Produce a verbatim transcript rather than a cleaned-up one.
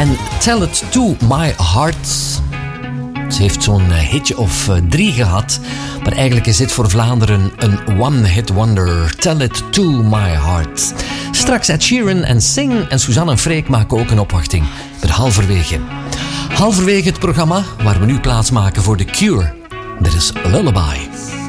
En Tell It To My Heart. Ze heeft zo'n hitje of drie gehad. Maar eigenlijk is dit voor Vlaanderen een one-hit wonder. Tell It To My Heart. Straks Ed Sheeran en Sing en Suzanne en Freek maken ook een opwachting. Bij halverwege. Halverwege het programma waar we nu plaats maken voor The Cure. Dit is Lullaby.